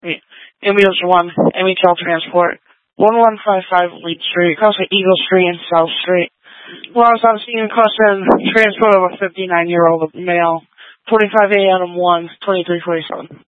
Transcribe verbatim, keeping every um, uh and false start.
Wait, Ambulance one, M H L Transport, one one five five Lead Street, crossing Eagle Street and South Street. Well, I was on scene crossing transport of a fifty-nine-year-old male, twenty-five A Adam one, twenty-three forty-seven.